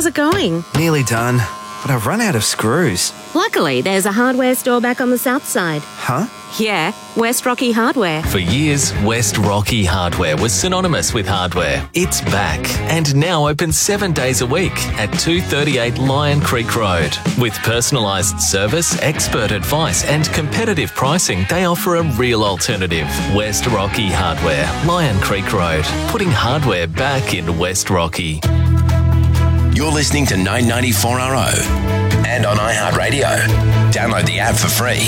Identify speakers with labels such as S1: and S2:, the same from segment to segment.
S1: How's it going?
S2: Nearly done, but I've run out of screws.
S1: Luckily, there's a hardware store back on the south side.
S2: Huh?
S1: Yeah, West Rocky Hardware.
S3: For years, West Rocky Hardware was synonymous with hardware. It's back and now open 7 days a week at 238 Lion Creek Road. With personalised service, expert advice and competitive pricing, they offer a real alternative. West Rocky Hardware, Lion Creek Road, putting hardware back in West Rocky.
S4: You're listening to 994RO and on iHeartRadio. Download the app for free.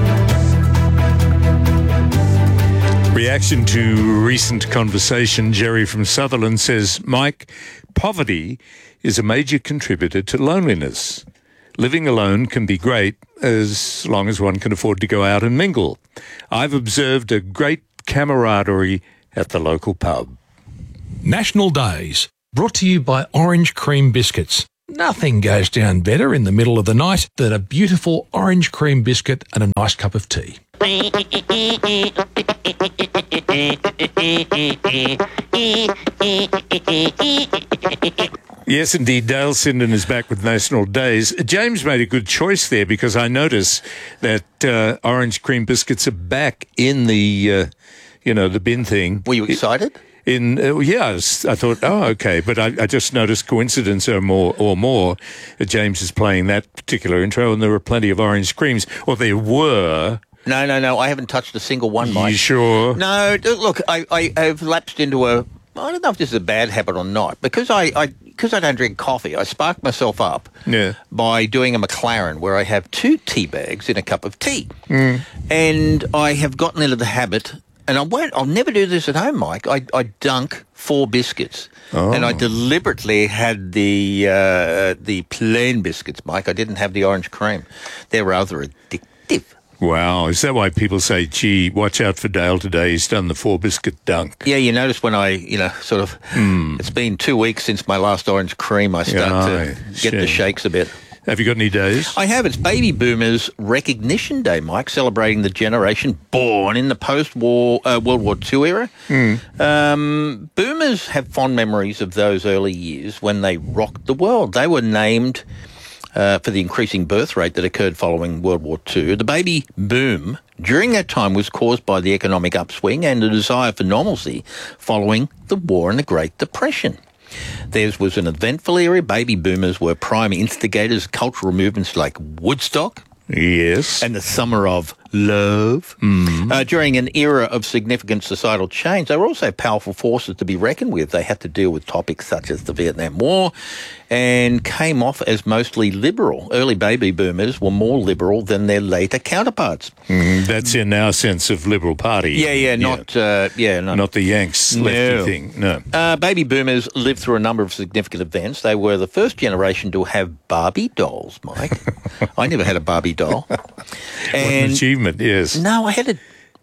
S5: Reaction to recent conversation, Jerry from Sutherland says, Mike, poverty is a major contributor to loneliness. Living alone can be great as long as one can afford to go out and mingle. I've observed a great camaraderie at the local pub.
S6: National Days, brought to you by Orange Cream Biscuits. Nothing goes down better in the middle of the night than a beautiful orange cream biscuit and a nice cup of tea.
S5: Yes, indeed. Dale Sinden is back with National Days. James made a good choice there because I notice that orange cream biscuits are back in the, the bin thing.
S7: Were you excited?
S5: Yes, I thought, okay, but I just noticed coincidence or more. James is playing that particular intro, and there were plenty of orange creams, or there were.
S7: No, I haven't touched a single one, Mike.
S5: You sure?
S7: No, look, I've lapsed into I don't know if this is a bad habit or not, because I don't drink coffee, I spark myself up by doing a McLaren where I have 2 tea bags in a cup of tea. And I have gotten into the habit. And I'll never do this at home, Mike. I dunk 4 biscuits. And I deliberately had the plain biscuits, Mike. I didn't have the orange cream. They're rather addictive.
S5: Wow. Is that why people say, gee, watch out for Dale today, he's done the 4-biscuit dunk?
S7: Yeah, you notice when it's been 2 weeks since my last orange cream, I start to get the shakes a bit.
S5: Have you got any days?
S7: I have. It's Baby Boomers Recognition Day, Mike, celebrating the generation born in the post-war World War II era. Boomers have fond memories of those early years when they rocked the world. They were named for the increasing birth rate that occurred following World War II. The baby boom during that time was caused by the economic upswing and the desire for normalcy following the war and the Great Depression. Theirs was an eventful era. Baby boomers were prime instigators of cultural movements like Woodstock.
S5: Yes.
S7: And the Summer of Love. During an era of significant societal change, they were also powerful forces to be reckoned with. They had to deal with topics such as the Vietnam War and came off as mostly liberal. Early baby boomers were more liberal than their later counterparts.
S5: That's in our sense of Liberal Party.
S7: Not
S5: the Yanks lefty thing. No.
S7: Baby boomers lived through a number of significant events. They were the first generation to have Barbie dolls, Mike. I never had a Barbie doll.
S5: What an achievement, yes.
S7: No, I had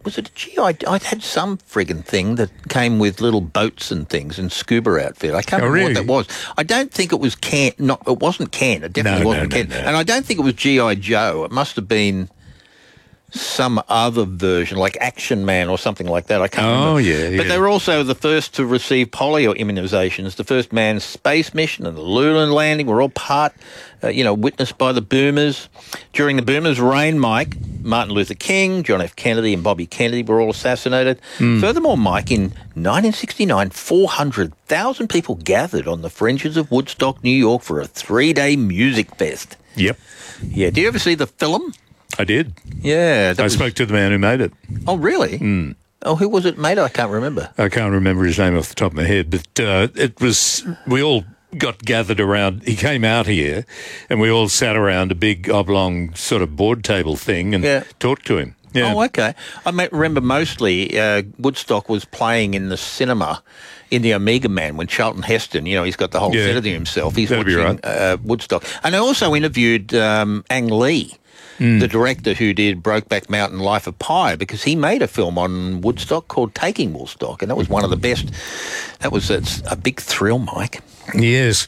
S7: I had some friggin' thing that came with little boats and things and scuba outfit. I can't remember what that was. I don't think it was Can. It wasn't Can. It definitely wasn't Can. No. And I don't think it was G.I. Joe. It must have been some other version, like Action Man or something like that. I can't remember. But they were also the first to receive polio immunizations. The first manned space mission and the lunar landing were all witnessed by the boomers. During the boomers' reign, Mike, Martin Luther King, John F. Kennedy and Bobby Kennedy were all assassinated. Furthermore, Mike, in 1969, 400,000 people gathered on the fringes of Woodstock, New York for a 3-day music fest.
S5: Yep.
S7: Yeah. Did you ever see the film?
S5: I did.
S7: Yeah.
S5: I spoke to the man who made it.
S7: Oh, really? Oh, who was it made? I can't remember.
S5: I can't remember his name off the top of my head, but we all got gathered around. He came out here and we all sat around a big oblong sort of board table thing and talked to him. Yeah.
S7: Oh, okay. I remember mostly Woodstock was playing in the cinema in the Omega Man when Charlton Heston, he's got the whole set of himself. He's watching Woodstock. And I also interviewed Ang Lee, the director who did Brokeback Mountain, Life of Pi, because he made a film on Woodstock called Taking Woodstock, and that was one of the best. That was a big thrill, Mike.
S5: Yes.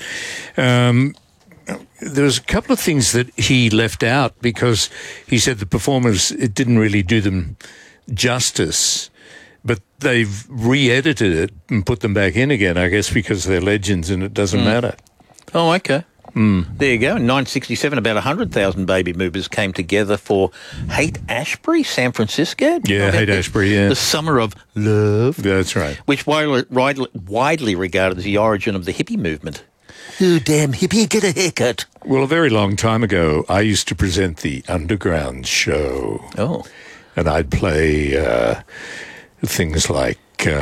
S5: There was a couple of things that he left out because he said the performers, it didn't really do them justice, but they've re-edited it and put them back in again, I guess, because they're legends and it doesn't matter.
S7: Oh, okay. There you go. In 1967, about 100,000 baby movers came together for Haight-Ashbury, San Francisco.
S5: Yeah, Haight-Ashbury, yeah.
S7: The Summer of Love.
S5: That's right.
S7: Which widely regarded as the origin of the hippie movement. Oh, damn hippie, get a haircut.
S5: Well, a very long time ago, I used to present the Underground Show.
S7: Oh.
S5: And I'd play things like,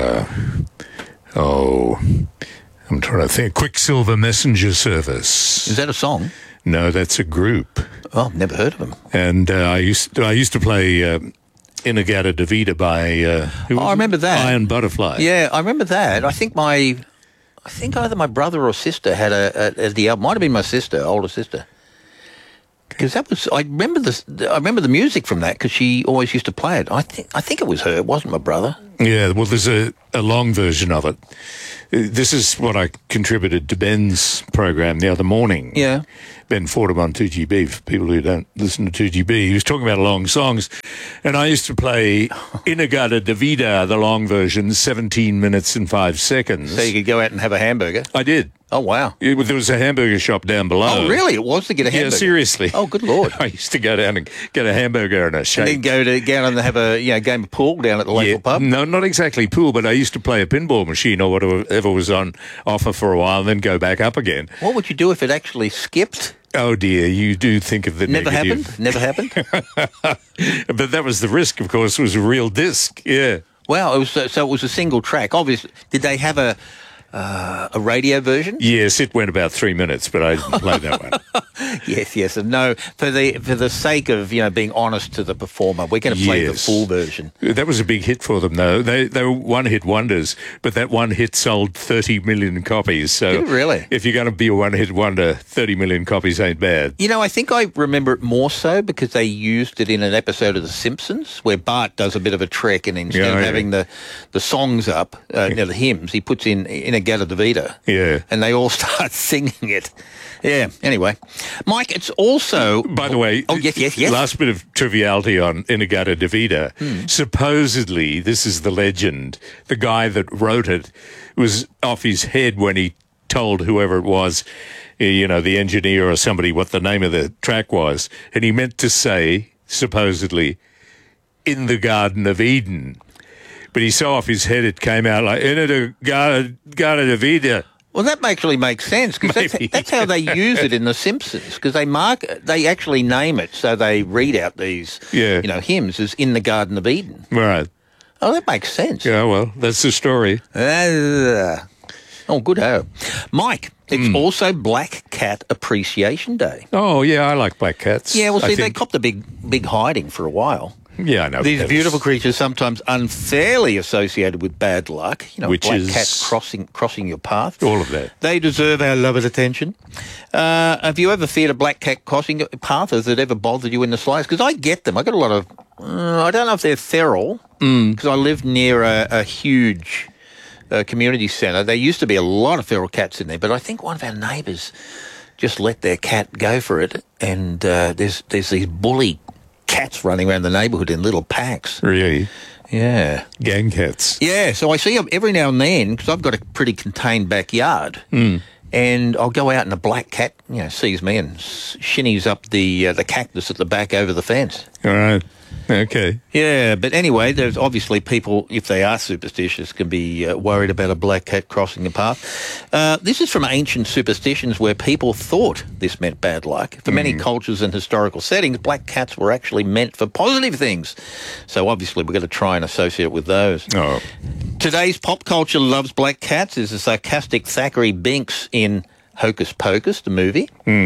S5: I'm trying to think, Quicksilver Messenger Service.
S7: Is that a song?
S5: No, that's a group.
S7: Oh, I've never heard of them.
S5: And I used to play Inagata Davida by
S7: I remember that.
S5: Iron Butterfly.
S7: Yeah, I remember that. I think either my brother or sister had the album. Might have been my sister, older sister. Because that was, I remember the music from that because she always used to play it. I think it was her. It wasn't my brother.
S5: Yeah, well, there's a long version of it. This is what I contributed to Ben's program the other morning.
S7: Yeah.
S5: Ben Fordham on 2GB, for people who don't listen to 2GB. He was talking about long songs, and I used to play Inagata Davida, the long version, 17 minutes and 5 seconds.
S7: So you could go out and have a hamburger?
S5: I did.
S7: Oh, wow.
S5: There was a hamburger shop down below.
S7: Oh, really? It was to get a hamburger?
S5: Yeah, seriously.
S7: Oh, good Lord.
S5: I used to go down and get a hamburger and a shake.
S7: And then go down and have a game of pool down at the local pub?
S5: No, not exactly pool, but I used to play a pinball machine or whatever was on offer for a while and then go back up again.
S7: What would you do if it actually skipped?
S5: Oh, dear, you do think of the
S7: negative. Never happened?
S5: But that was the risk, of course. It was a real disc, yeah.
S7: Wow, it was a single track. Obviously, did they have a radio version?
S5: Yes, it went about 3 minutes, but I didn't play that one.
S7: Yes. And no, for the sake of being honest to the performer, we're going to play the full version.
S5: That was a big hit for them, though. They were one-hit wonders, but that one hit sold 30 million copies. So
S7: did it really?
S5: If you're going to be a one-hit wonder, 30 million copies ain't bad.
S7: I think I remember it more so because they used it in an episode of The Simpsons where Bart does a bit of a trick, and instead of having the songs up, the hymns, he puts in Inagata Davida.
S5: Yeah.
S7: And they all start singing it. Yeah, anyway. Mike, it's also...
S5: By the way,
S7: yes.
S5: Last bit of triviality on Inagata Davida. Supposedly, this is the legend, the guy that wrote it was off his head when he told whoever it was, the engineer or somebody, what the name of the track was. And he meant to say, supposedly, in the Garden of Eden. But he so off his head it came out like, in the Garden of Eden.
S7: Well, that actually makes sense because that's how they use it in The Simpsons because they actually name it so they read out these hymns as in the Garden of Eden.
S5: Right.
S7: Oh, that makes sense.
S5: Yeah, well, that's the story.
S7: Good ho. Mike, it's also Black Cat Appreciation Day.
S5: Oh, yeah, I like black cats.
S7: Yeah, well, see, they copped a big hiding for a while.
S5: Yeah, I know.
S7: These beautiful creatures sometimes unfairly associated with bad luck.
S5: Which
S7: black
S5: is
S7: cats crossing your path.
S5: All of that.
S7: They deserve our love and attention. Have you ever feared a black cat crossing your path? Has it ever bothered you in the slightest? Because I get them. I got a lot of... I don't know if they're feral, because I live near a huge community centre. There used to be a lot of feral cats in there, but I think one of our neighbours just let their cat go for it, and there's these bully cats running around the neighbourhood in little packs.
S5: Really?
S7: Yeah.
S5: Gang cats.
S7: Yeah, so I see them every now and then because I've got a pretty contained backyard. And I'll go out and a black cat, sees me and shinnies up the cactus at the back over the fence.
S5: All right. Okay.
S7: Yeah, but anyway, there's obviously people, if they are superstitious, can be worried about a black cat crossing the path. This is from ancient superstitions where people thought this meant bad luck. For many cultures and historical settings, black cats were actually meant for positive things. So obviously we're going to try and associate it with those.
S5: Oh.
S7: Today's pop culture loves black cats is the sarcastic Thackeray Binks in Hocus Pocus, the movie.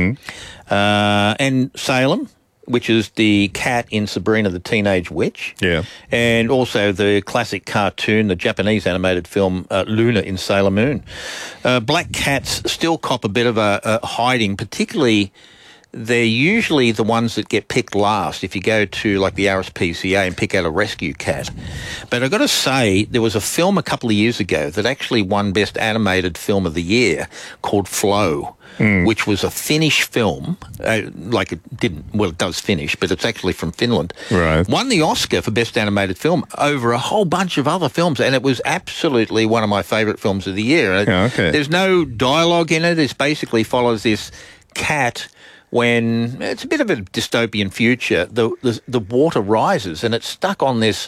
S7: And Salem, which is the cat in Sabrina the Teenage Witch.
S5: Yeah.
S7: And also the classic cartoon, the Japanese animated film Luna in Sailor Moon. Black cats still cop a bit of a hiding, particularly they're usually the ones that get picked last if you go to like the RSPCA and pick out a rescue cat. But I've got to say, there was a film a couple of years ago that actually won Best Animated Film of the Year called Flow, which was a Finnish film. It does Finnish, but it's actually from Finland.
S5: Right.
S7: Won the Oscar for Best Animated Film over a whole bunch of other films, and it was absolutely one of my favourite films of the year.
S5: Okay.
S7: There's no dialogue in it. It basically follows this cat when it's a bit of a dystopian future. The water rises and it's stuck on this.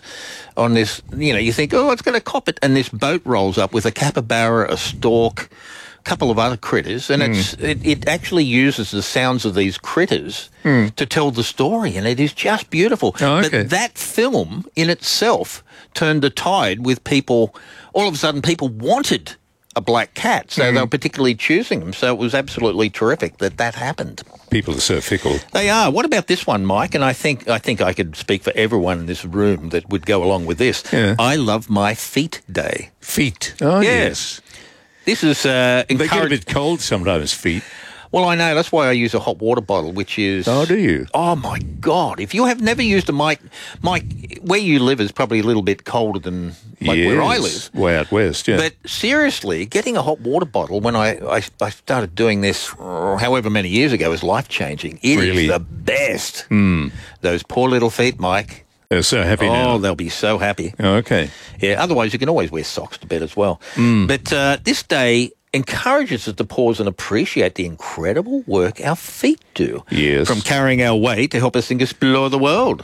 S7: You think, oh, it's going to cop it, and this boat rolls up with a capybara, a stork, a couple of other critters, and it actually uses the sounds of these critters to tell the story, and it is just beautiful.
S5: Oh, okay.
S7: But that film in itself turned the tide with people. All of a sudden, people wanted a black cat, so they were particularly choosing them. So it was absolutely terrific that happened.
S5: People are so fickle.
S7: They are. What about this one, Mike? And I think I could speak for everyone in this room that would go along with this. Yeah. I love my feet day.
S5: Feet? Oh, yes.
S7: This is
S5: They get a bit cold sometimes, feet.
S7: Well, I know. That's why I use a hot water bottle, which is...
S5: Oh, do you?
S7: Oh, my God. If you have never used a Mike, where you live is probably a little bit colder than where I live.
S5: Way out west, yeah.
S7: But seriously, getting a hot water bottle, when I started doing this however many years ago, is life-changing. It is the best. Those poor little feet, Mike.
S5: They're so happy now.
S7: Oh, they'll be so happy.
S5: Oh, okay.
S7: Yeah, otherwise you can always wear socks to bed as well. But this day encourages us to pause and appreciate the incredible work our feet do.
S5: Yes.
S7: From carrying our weight to help us explore the world.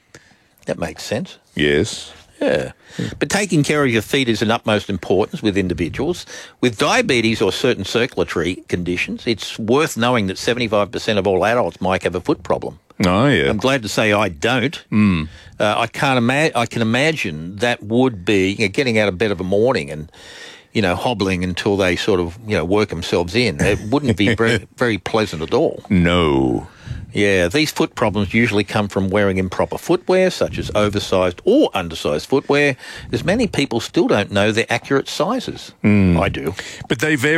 S7: That makes sense.
S5: Yes.
S7: Yeah. But taking care of your feet is an utmost importance with individuals. With diabetes or certain circulatory conditions, it's worth knowing that 75% of all adults might have a foot problem.
S5: Oh, yeah.
S7: I'm glad to say I don't. I can imagine that would be getting out of bed of a morning and, hobbling until they sort of, work themselves in. It wouldn't be very, very pleasant at all.
S5: No.
S7: Yeah, these foot problems usually come from wearing improper footwear, such as oversized or undersized footwear, as many people still don't know their accurate sizes. I do.
S5: But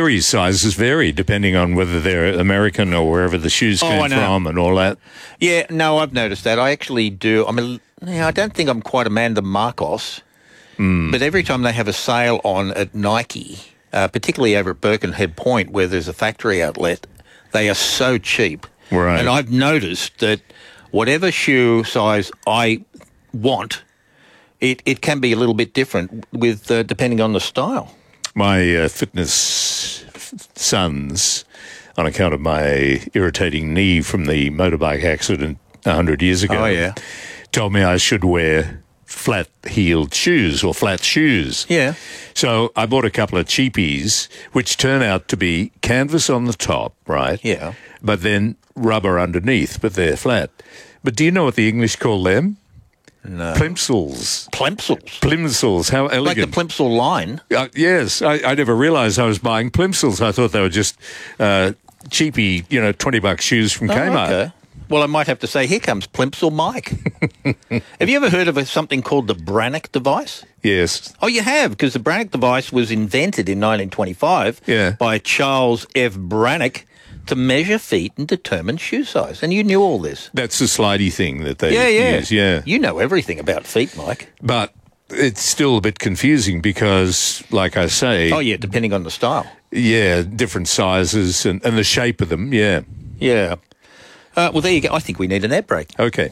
S5: sizes vary depending on whether they're American or wherever the shoes came from and all that.
S7: Yeah, no, I've noticed that. I actually do. I don't think I'm quite Amanda Marcos, but every time they have a sale on at Nike, particularly over at Birkenhead Point where there's a factory outlet, they are so cheap.
S5: Right.
S7: And I've noticed that whatever shoe size I want, it can be a little bit different with depending on the style.
S5: My fitness sons, on account of my irritating knee from the motorbike accident 100 years ago, told me I should wear flat-heeled shoes or flat shoes.
S7: Yeah.
S5: So I bought a couple of cheapies, which turn out to be canvas on the top, right?
S7: Yeah.
S5: But then rubber underneath, but they're flat. But do you know what the English call them?
S7: No.
S5: Plimsolls.
S7: Plimsolls?
S5: Plimsolls. How elegant.
S7: Like the Plimsoll line?
S5: Yes. I never realised I was buying Plimsolls. I thought they were just cheapy, $20 shoes from Kmart.
S7: Okay. Well, I might have to say, here comes Plimsoll Mike. Have you ever heard of something called the Brannock device?
S5: Yes.
S7: Oh, you have, because the Brannock device was invented in 1925 by Charles F. Brannock to measure feet and determine shoe size. And you knew all this.
S5: That's the slidey thing that they use,
S7: You know everything about feet, Mike.
S5: But it's still a bit confusing because, like I say...
S7: Oh, yeah, depending on the style.
S5: Yeah, different sizes and the shape of them, yeah.
S7: Yeah. Well, there you go. I think we need an ad break.
S5: Okay.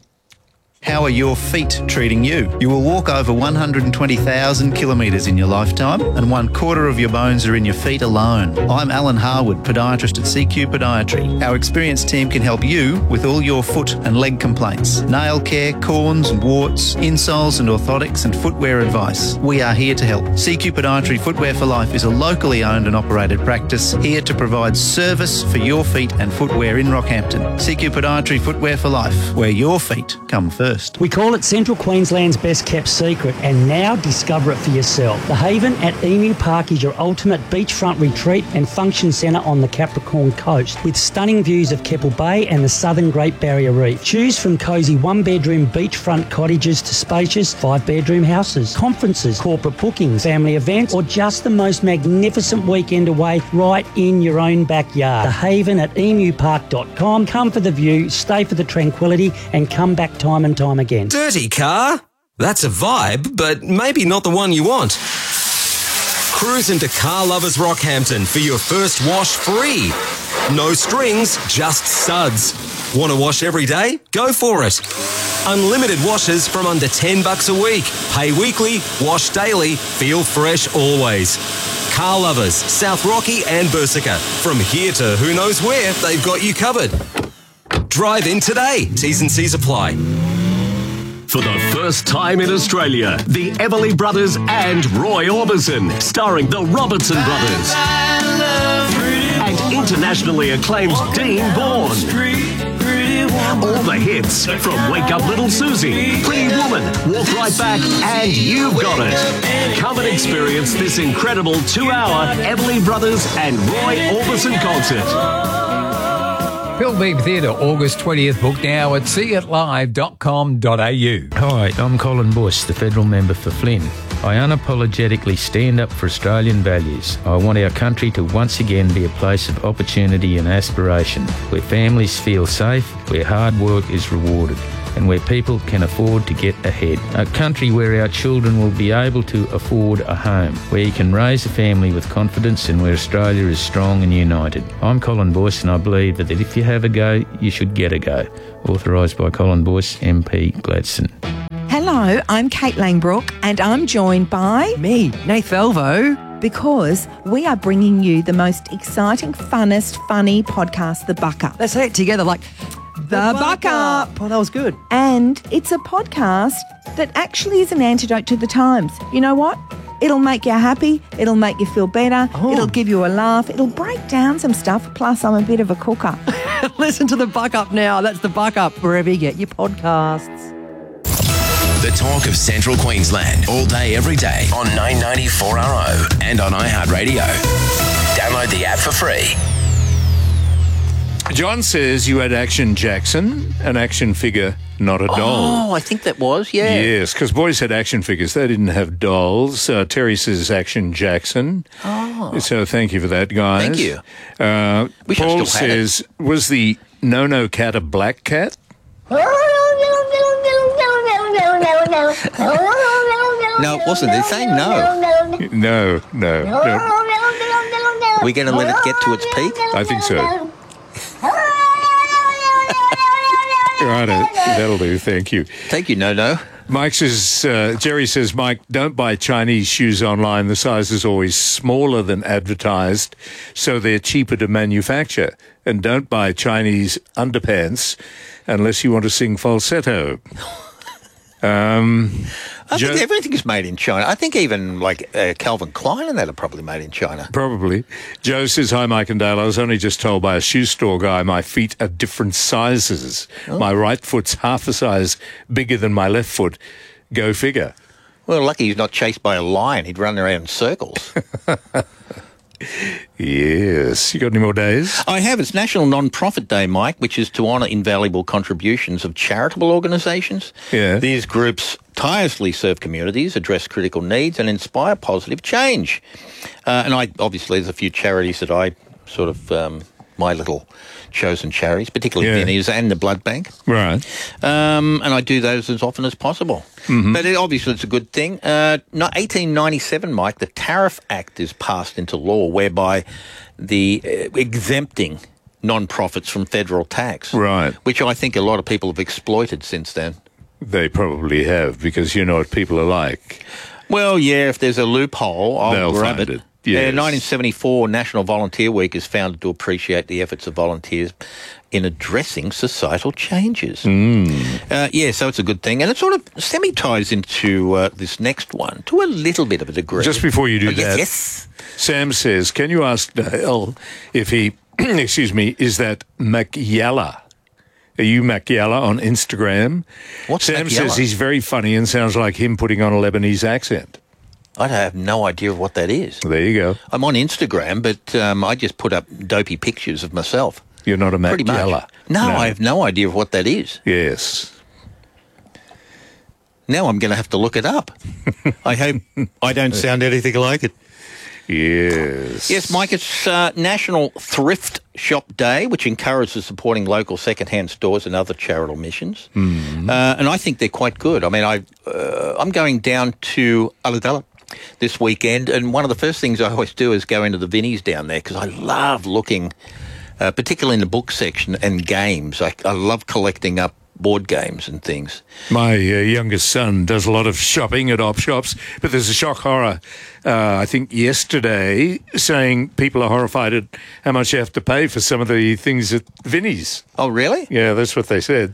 S8: How are your feet treating you? You will walk over 120,000 kilometres in your lifetime, and 1/4 of your bones are in your feet alone. I'm Alan Harwood, podiatrist at CQ Podiatry. Our experienced team can help you with all your foot and leg complaints, nail care, corns and warts, insoles and orthotics, and footwear advice. We are here to help. CQ Podiatry Footwear for Life is a locally owned and operated practice here to provide service for your feet and footwear in Rockhampton. CQ Podiatry Footwear for Life, where your feet come first.
S9: We call it Central Queensland's best kept secret, and now discover it for yourself. The Haven at Emu Park is your ultimate beachfront retreat and function centre on the Capricorn coast, with stunning views of Keppel Bay and the southern Great Barrier Reef. Choose from cosy 1-bedroom beachfront cottages to spacious 5-bedroom houses, conferences, corporate bookings, family events, or just the most magnificent weekend away right in your own backyard. The Haven at emupark.com. Come for the view, stay for the tranquility, and come back time and time again.
S10: Dirty car? That's a vibe, but maybe not the one you want. Cruise into Car Lovers Rockhampton for your first wash free. No strings, just suds. Want to wash every day? Go for it. Unlimited washes from under $10 a week. Pay weekly, wash daily, feel fresh always. car lovers, South Rocky and Berserker. From here to who knows where, they've got you covered. Drive in today. T's and C's apply.
S11: For the first time in Australia, the Everly Brothers and Roy Orbison, starring the Robertson Brothers. And internationally acclaimed Dean Bourne. All the hits from Wake Up Little Susie, Pretty Woman, Walk Right Back, and You've Got It. Come and experience this incredible 2-hour Everly Brothers and Roy Orbison concert.
S12: Phil Beebe Theatre, August 20th. Book now at seeitlive.com.au.
S13: Hi, I'm Colin Bush, the federal member for Flynn. I unapologetically stand up for Australian values. I want our country to once again be a place of opportunity and aspiration, where families feel safe, where hard work is rewarded, and where people can afford to get ahead. A country where our children will be able to afford a home, where you can raise a family with confidence and where Australia is strong and united. I'm Colin Boyce and I believe that if you have a go, you should get a go. Authorised by Colin Boyce, MP, Gladstone.
S14: Hello, I'm Kate Langbrook and I'm joined by...
S15: me, Nath Valvo.
S14: Because we are bringing you the most exciting, funnest, funny podcast, The Buck Up.
S15: Let's say it together like... The Buck Up. Oh, that was good.
S14: And it's a podcast that actually is an antidote to the times. You know what? It'll make you happy. It'll make you feel better. Oh. It'll give you a laugh. It'll break down some stuff. Plus, I'm a bit of a cooker.
S15: Listen to The Buck Up now. That's The Buck Up, wherever you get your podcasts.
S4: The talk of Central Queensland, all day, every day on 994RO and on iHeartRadio. Download the app for free.
S5: John says you had Action Jackson, an action figure, not a doll.
S7: Oh, I think that was, yeah.
S5: Yes, because boys had action figures. They didn't have dolls. Terry says Action Jackson.
S7: Oh.
S5: So thank you for that, guys.
S7: Thank you.
S5: Paul says, was the No-No cat a black cat?
S7: No, it wasn't. They're saying no.
S5: No.
S7: We're going to let it get to its peak?
S5: I think so. Right, that'll do. Thank you.
S7: Thank you, No.
S5: Mike says, Jerry says, Mike, don't buy Chinese shoes online. The size is always smaller than advertised, so they're cheaper to manufacture. And don't buy Chinese underpants unless you want to sing falsetto.
S7: I think everything is made in China. I think even like Calvin Klein and that are probably made in China.
S5: Probably. Joe says, hi, Mike and Dale. I was only just told by a shoe store guy my feet are different sizes. Oh. My right foot's half a size bigger than my left foot. Go figure.
S7: Well, lucky he's not chased by a lion. He'd run around in circles.
S5: Yes. You got any more days?
S7: I have. It's National Non-Profit Day, Mike, which is to honour invaluable contributions of charitable organisations.
S5: Yeah.
S7: These groups tirelessly serve communities, address critical needs and inspire positive change. And obviously there's a few charities that I sort of, my little chosen charities, particularly Vinnie's and the Blood Bank.
S5: Right.
S7: And I do those as often as possible. Mm-hmm. But obviously it's a good thing. 1897, Mike, the Tariff Act is passed into law whereby the exempting non-profits from federal tax.
S5: Right.
S7: Which I think a lot of people have exploited since then.
S5: They probably have, because you know what people are like.
S7: Well, yeah, if there's a loophole, I'll grab it.
S5: Yes.
S7: 1974 National Volunteer Week is founded to appreciate the efforts of volunteers in addressing societal changes. So it's a good thing. And it sort of semi-ties into this next one to a little bit of a degree.
S5: Just before you do that,
S7: yes.
S5: Sam says, can you ask Dale if he, is that Macyalla? Are you Macyalla on Instagram?
S7: What's
S5: Sam
S7: Macyalla?
S5: says he's very funny and sounds like him putting on a Lebanese accent.
S7: I have no idea of what that is.
S5: There you go.
S7: I'm on Instagram, but I just put up dopey pictures of myself.
S5: You're not a
S7: Pretty
S5: Macyalla?
S7: much. No, I have no idea of what that is.
S5: Yes.
S7: Now I'm going to have to look it up. I hope I don't sound anything like it.
S5: Yes.
S7: Yes, Mike, it's National Thrift Shop Day, which encourages supporting local second-hand stores and other charitable missions.
S5: Mm-hmm.
S7: And I think they're quite good. I mean, I'm going down to Ulladulla this weekend, and one of the first things I always do is go into the Vinnies down there because I love looking, particularly in the book section and games. I love collecting up board games and things.
S5: My youngest son does a lot of shopping at op shops, but there's a shock horror, I think yesterday, saying people are horrified at how much you have to pay for some of the things at Vinnie's.
S7: Oh, really?
S5: Yeah, that's what they said.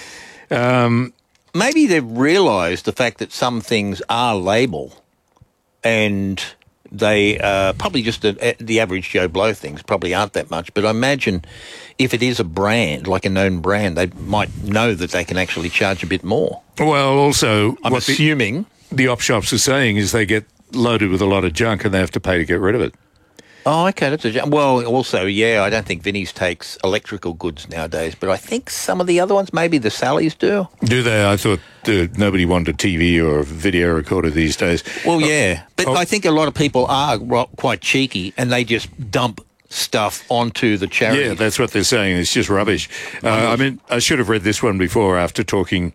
S7: Maybe they've realised the fact that some things are label and they probably just the average Joe Blow things probably aren't that much. But I imagine if it is a brand, like a known brand, they might know that they can actually charge a bit more.
S5: Well, also,
S7: I'm assuming
S5: the op shops are saying is they get loaded with a lot of junk and they have to pay to get rid of it.
S7: Oh, okay. Well, also, yeah, I don't think Vinnie's takes electrical goods nowadays, but I think some of the other ones, maybe the Sally's do.
S5: Do they? I thought nobody wanted a TV or a video recorder these days.
S7: Well, yeah, but I think a lot of people are quite cheeky and they just dump stuff onto the charity.
S5: Yeah, that's what they're saying. It's just rubbish. I mean, I should have read this one before after talking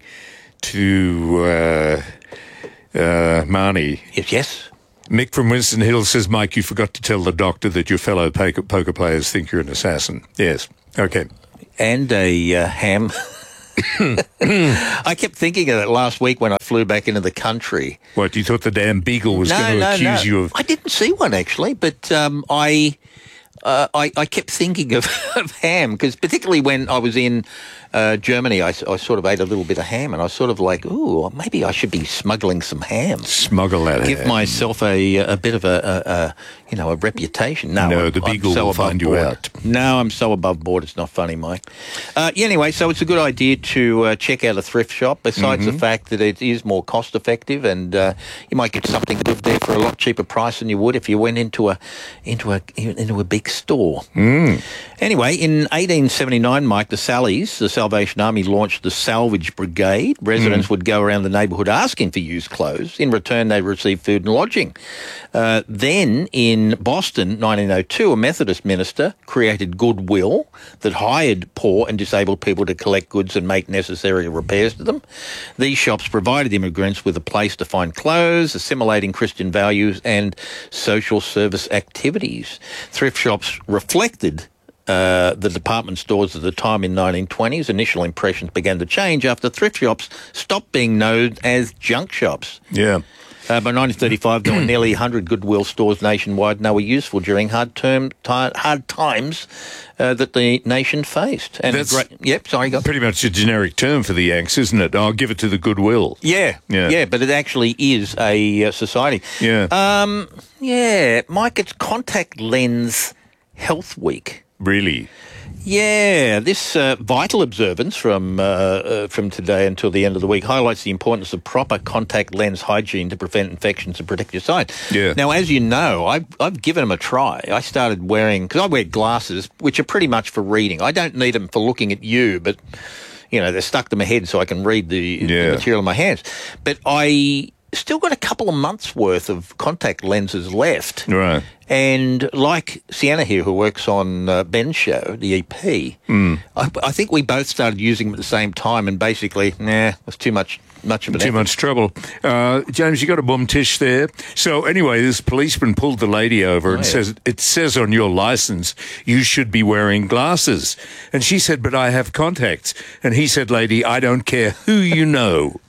S5: to Marnie.
S7: Yes.
S5: Mick from Winston Hill says, Mike, you forgot to tell the doctor that your fellow poker players think you're an assassin. Yes. Okay.
S7: And a ham. I kept thinking of that last week when I flew back into the country.
S5: What, you thought the damn beagle was going to accuse you of...
S7: I didn't see one, actually, but I kept thinking of ham, because particularly when I was in Germany, I sort of ate a little bit of ham, and I was sort of like, ooh, maybe I should be smuggling some ham.
S5: Smuggle that ham.
S7: Give myself a bit of a reputation. No,
S5: the beagle will find you out.
S7: No, I'm so above board, it's not funny, Mike. Anyway, so it's a good idea to check out a thrift shop, besides the fact that it is more cost-effective, and you might get something good there for a lot cheaper price than you would if you went into a big store. Anyway, in 1879, Mike, the Sallies, the Salvation Army, launched the Salvage Brigade. Residents would go around the neighbourhood asking for used clothes. In return, they'd receive food and lodging. Then, in Boston, 1902, a Methodist minister created Goodwill that hired poor and disabled people to collect goods and make necessary repairs to them. These shops provided immigrants with a place to find clothes, assimilating Christian values and social service activities. Thrift shops reflected the department stores at the time in 1920s. Initial impressions began to change after thrift shops stopped being known as junk shops.
S5: Yeah.
S7: By 1935, there were nearly 100 Goodwill stores nationwide, and they were useful during hard times that the nation faced. And
S5: that's
S7: go.
S5: Pretty much a generic term for the Yanks, isn't it? I'll give it to the Goodwill.
S7: Yeah, but it actually is a society.
S5: Yeah.
S7: Mike, it's Contact Lens Health Week.
S5: Really?
S7: Yeah, this vital observance from today until the end of the week highlights the importance of proper contact lens hygiene to prevent infections and protect your sight.
S5: Yeah.
S7: Now, as you know, I've given them a try. I started wearing, because I wear glasses, which are pretty much for reading. I don't need them for looking at you, but, they're stuck to my head so I can read the material in my hands. But I still got a couple of months' worth of contact lenses left.
S5: Right.
S7: And like Sienna here, who works on Ben's show, the EP, I think we both started using them at the same time, and basically, it was too much of an
S5: Too much trouble. James, you got a bum tish there. So anyway, this policeman pulled the lady over and says, it says on your license you should be wearing glasses. And she said, but I have contacts. And he said, lady, I don't care who you know.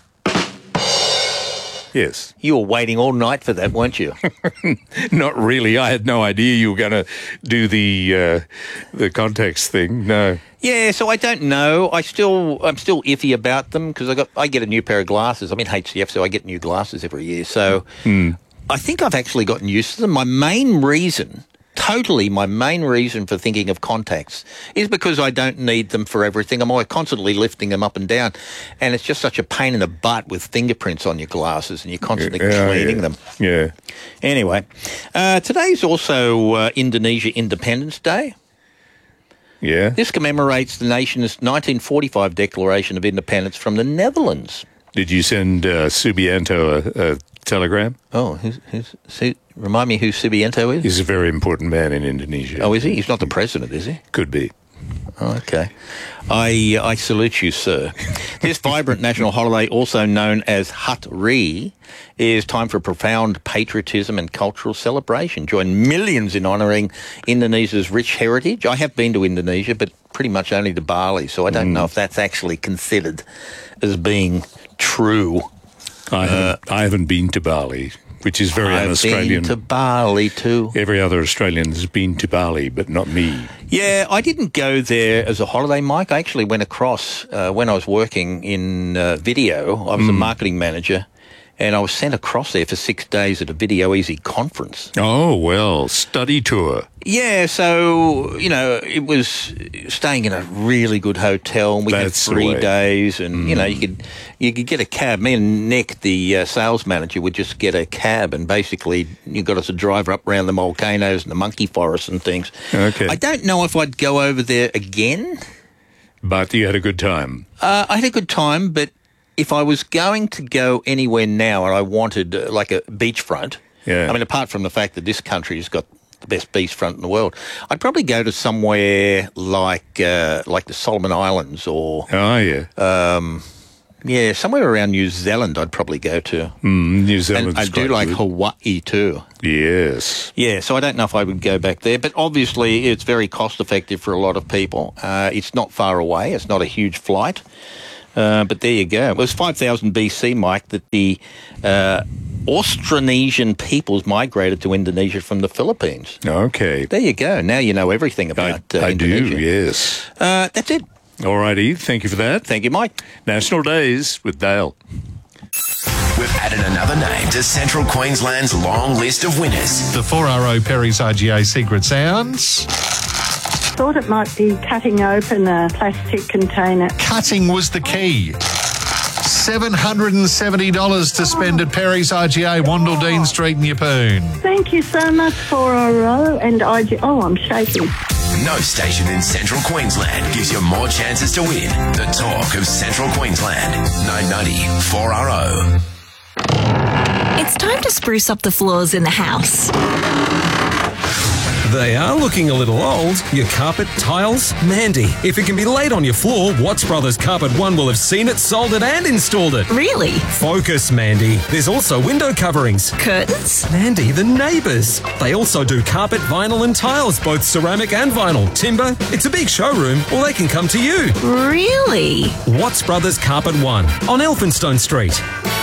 S5: Yes.
S7: You were waiting all night for that, weren't you?
S5: Not really. I had no idea you were going to do the contacts thing. No.
S7: Yeah, so I don't know. I'm still iffy about them because I get a new pair of glasses. I'm in HCF, so I get new glasses every year. So I think I've actually gotten used to them. My main reason for thinking of contacts is because I don't need them for everything. I'm always constantly lifting them up and down, and it's just such a pain in the butt with fingerprints on your glasses, and you're constantly cleaning them.
S5: Yeah.
S7: Anyway, today's also Indonesia Independence Day.
S5: Yeah.
S7: This commemorates the nation's 1945 Declaration of Independence from the Netherlands.
S5: Did you send Subianto a telegram?
S7: Oh, remind me who Subianto is?
S5: He's a very important man in Indonesia.
S7: Oh, is he? He's not the president, is he?
S5: Could be.
S7: Okay. I salute you, sir. This vibrant national holiday, also known as Hatri, is time for a profound patriotism and cultural celebration. Join millions in honouring Indonesia's rich heritage. I have been to Indonesia, but pretty much only to Bali, so I don't know if that's actually considered as being true.
S5: I haven't been to Bali, which is very un-Australian.
S7: I've been to Bali too.
S5: Every other Australian has been to Bali, but not me.
S7: Yeah, I didn't go there as a holiday, Mike. I actually went across when I was working in video. I was a marketing manager, and I was sent across there for 6 days at a Video Easy conference.
S5: Oh, well, study tour.
S7: Yeah, so, it was staying in a really good hotel. We had 3 days, and, you could get a cab. Me and Nick, the sales manager, would just get a cab, and basically you got us a drive up around the volcanoes and the monkey forest and things.
S5: Okay.
S7: I don't know if I'd go over there again.
S5: But you had a good time.
S7: I had a good time, but if I was going to go anywhere now and I wanted like a beachfront, I mean, apart from the fact that this country has got the best beachfront in the world, I'd probably go to somewhere like the Solomon Islands or... somewhere around New Zealand I'd probably go to.
S5: New Zealand.
S7: And I do like Hawaii too.
S5: Yes.
S7: Yeah, so I don't know if I would go back there, but obviously it's very cost effective for a lot of people. It's not far away. It's not a huge flight. But there you go. It was 5000 BC, Mike, that the Austronesian peoples migrated to Indonesia from the Philippines.
S5: Okay.
S7: There you go. Now you know everything about
S5: I
S7: Indonesia.
S5: do, yes.
S7: That's it.
S5: All righty. Thank you for that.
S7: Thank you, Mike.
S5: National Days with Dale.
S4: We've added another name to Central Queensland's long list of winners.
S16: The 4RO Perry's RGA Secret Sounds.
S17: Thought it might be cutting open a plastic container.
S16: Cutting was the key. $770 to spend at Perry's RGA, Wandle Street in Yeppoon.
S17: Thank you so much, 4RO and RGA. Oh, I'm shaking.
S4: No station in Central Queensland gives you more chances to win. The talk of Central Queensland. 990 4RO.
S18: It's time to spruce up the floors in the house.
S10: They are looking a little old. Your carpet, tiles, Mandy. If it can be laid on your floor, Watts Brothers Carpet One will have seen it, sold it and installed it.
S18: Really?
S10: Focus, Mandy. There's also window coverings.
S18: Curtains?
S10: Mandy, the neighbours. They also do carpet, vinyl and tiles, both ceramic and vinyl. Timber. It's a big showroom, or they can come to you.
S18: Really?
S10: Watts Brothers Carpet One on Elphinstone Street.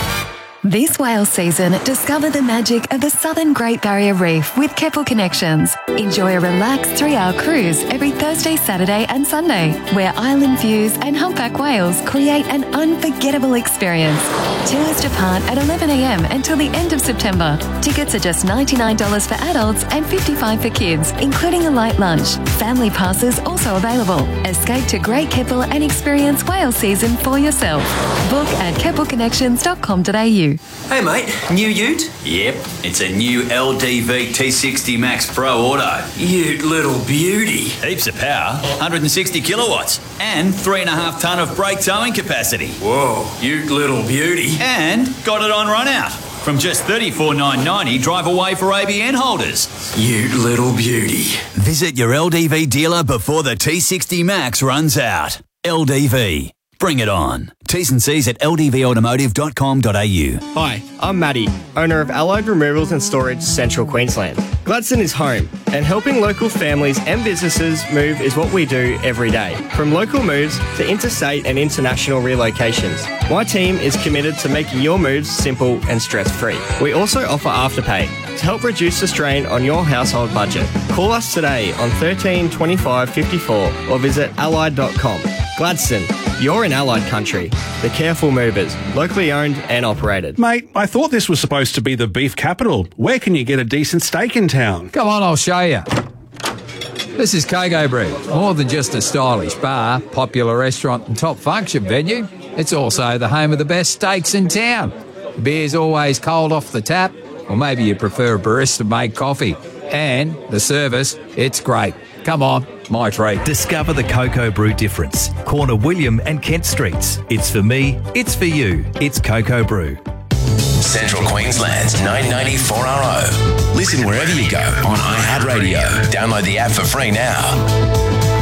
S19: This whale season, discover the magic of the Southern Great Barrier Reef with Keppel Connections. Enjoy a relaxed 3-hour cruise every Thursday, Saturday and Sunday, where island views and humpback whales create an unforgettable experience. Tours depart at 11 a.m. until the end of September. Tickets are just $99 for adults and $55 for kids, including a light lunch. Family passes also available. Escape to Great Keppel and experience whale season for yourself. Book at keppelconnections.com.au.
S20: Hey mate, new ute? Yep, it's a new LDV T60 Max Pro Auto. Ute little beauty. Heaps of power, 160 kilowatts, and 3.5 tonne of brake towing capacity. Whoa, ute little beauty. And got it on run out. From just $34,990 drive away for ABN holders. Ute little beauty. Visit your LDV dealer before the T60 Max runs out. LDV. Bring it on. T's and C's at ldvautomotive.com.au.
S21: Hi, I'm Matty, owner of Allied Removals and Storage, Central Queensland. Gladstone is home, and helping local families and businesses move is what we do every day. From local moves to interstate and international relocations, my team is committed to making your moves simple and stress-free. We also offer Afterpay to help reduce the strain on your household budget. Call us today on 13 25 54 or visit allied.com. Gladstone, you're in Allied country. The Careful Movers, locally owned and operated.
S22: Mate, I thought this was supposed to be the beef capital. Where can you get a decent steak in town?
S12: Come on, I'll show you. This is Coco Brew. More than just a stylish bar, popular restaurant and top function venue, it's also the home of the best steaks in town. The beer's always cold off the tap, or maybe you prefer a barista-made coffee. And the service, it's great. Come on, my treat.
S23: Discover the Coco Brew difference. Corner William and Kent Streets. It's for me, it's for you. It's Coco Brew.
S4: Central Queensland's 990 4RO. Listen wherever you go on iHeartRadio. Download the app for free now.